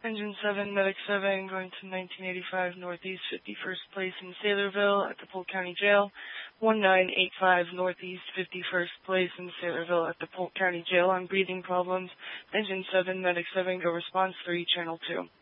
Engine 7, Medic 7, going to 1985 Northeast 51st Place in Saylorville at the Polk County Jail. 1985 Northeast 51st Place in Saylorville at the Polk County Jail on breathing problems. Engine 7, Medic 7, go response 3, Channel 2.